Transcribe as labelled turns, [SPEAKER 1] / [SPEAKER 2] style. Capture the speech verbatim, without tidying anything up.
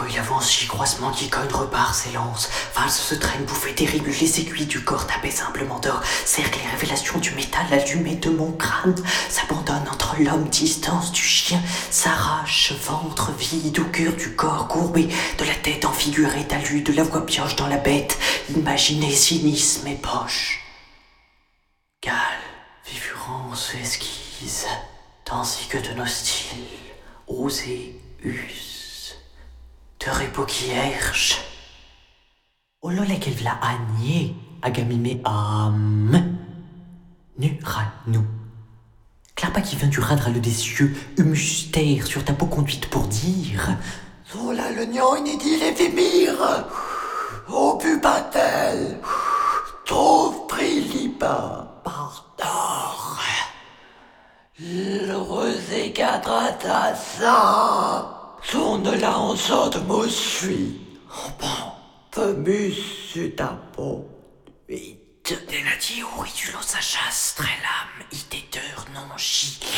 [SPEAKER 1] il avance, j'y croisement qui cogne, repart, s'élance. Valse se traîne, bouffée terrible, les aiguilles du corps tapées simplement d'or. Cercle les révélations du métal allumé de mon crâne. S'abandonne entre l'homme, distance du chien. S'arrache, ventre vide au cœur du corps courbé. De la tête enfigurée, talus, de la voix pioche dans la bête. Imaginez cynisme et poche. Gale, vivurance, esquisse, tandis que de nos styles, osés, us, de repos qui herche. Olole qu'elle v'la agné, agamime am, nu ra nous. Clapa qui vient du radre le des cieux, humustère sur ta peau conduite pour dire.
[SPEAKER 2] Son là le nian inédit les vémire, au pupatel, trouve prilipa. Pardor, l'heureux égadra ça, son là en sorte me suit, en bon, femus sur ta peau, vite.
[SPEAKER 1] De la diori du lot sa chasse, très l'âme, idéteur non chi.